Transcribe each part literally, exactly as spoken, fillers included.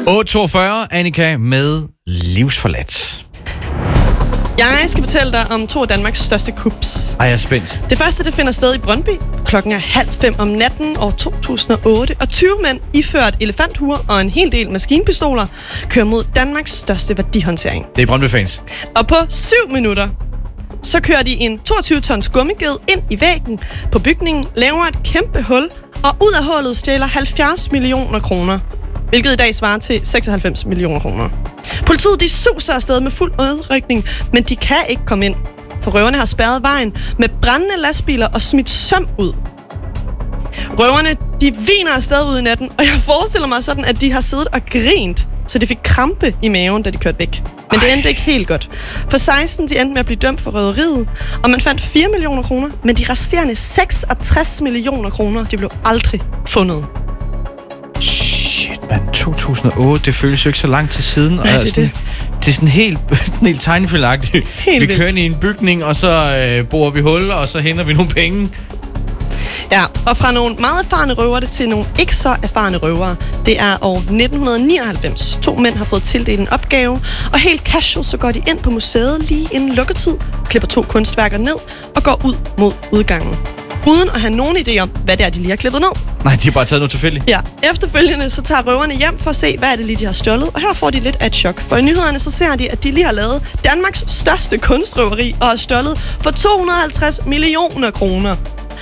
otte toogfyrre, Annika med Livsforladt. Jeg skal fortælle dig om to af Danmarks største kups. Ej, jeg er spændt. Det første, det finder sted i Brøndby. Klokken er halv fem om natten år to tusind og otte, og tyve mænd iført elefanthuer og en hel del maskinpistoler kører mod Danmarks største værdihåndtering. Det er Brøndby-fans. Og på syv minutter, så kører de en toogtyve tons gummiged ind i væggen på bygningen, laver et kæmpe hul, og ud af hullet stjæler halvfjerds millioner kroner. Hvilket i dag svarer til seksoghalvfems millioner kroner. Politiet de suser afsted med fuld udrykning, men de kan ikke komme ind. For røverne har spærret vejen med brændende lastbiler og smidt søm ud. Røverne de viner afsted ud i natten, og jeg forestiller mig sådan, at de har siddet og grint, så de fik krampe i maven, da de kørte væk. Men det endte ikke helt godt. For seksten de endte med at blive dømt for røveriet, og man fandt fire millioner kroner, men de resterende seksogtres millioner kroner, de blev aldrig fundet. Shit, man. to tusind og otte, det føles jo ikke så lang tid siden. Nej, det er det. Det er sådan helt, helt tegnefilmagtigt. Vi kører ind i en bygning, og så øh, borer vi hul, og så henter vi nogle penge. Ja, og fra nogle meget erfarne røvere til nogle ikke så erfarne røvere. Det er år nitten nioghalvfems. To mænd har fået tildelt en opgave, og helt casual så går de ind på museet lige inden lukketid, klipper to kunstværker ned og går ud mod udgangen. Uden at have nogen idé om, hvad det er, de lige har klippet ned. Nej, de har bare taget noget tilfældigt. Ja, efterfølgende så tager røverne hjem for at se, hvad er det lige, de har stjålet. Og her får de lidt af et chok. For i nyhederne så ser de, at de lige har lavet Danmarks største kunstrøveri og har stjålet for to hundrede og halvtreds millioner kroner.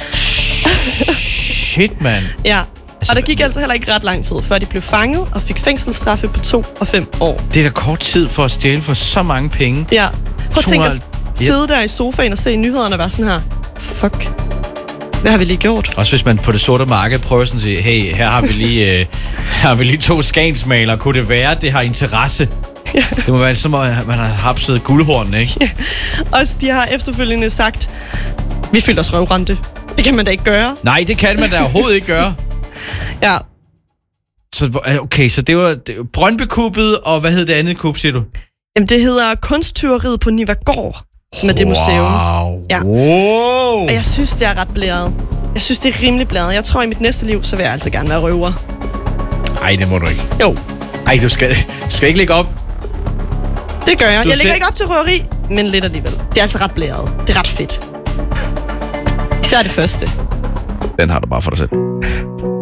Shit, mand. Ja, og der gik altså heller ikke ret lang tid, før de blev fanget og fik fængselsstraffe på to og fem år. Det er da kort tid for at stjæle for så mange penge. Ja, prøv at tænke at sidde yep. der i sofaen og se nyhederne og være sådan her. Fuck. Hvad har vi lige gjort? Også hvis man på det sorte marked prøver sådan at sige, hey, her har vi lige, øh, her har vi lige to skansmaler. Kunne det være, at det har interesse? Ja. Det må være som at man har hapset guldhornene, ikke? Ja. Også de har efterfølgende sagt, vi føler os røvrende. Det kan man da ikke gøre. Nej, det kan man da overhovedet ikke gøre. Ja. Så, okay, så det var Brøndby-kuppet, og hvad hed det andet kup, siger du? Jamen, det hedder Kunsttyveriet på Nivagård, som er det museum. Wow. Ja. Wow. Og jeg synes, det er ret blæret. Jeg synes, det er rimelig blæret. Jeg tror, i mit næste liv, så vil jeg altså gerne være røver. Ej, det må du ikke. Jo. Ej, du skal, du skal ikke lægge op. Det gør jeg. Du jeg lægger skal... ikke op til røveri, men lidt alligevel. Det er altså ret blæret. Det er ret fedt. Især det første. Den har du bare for dig selv.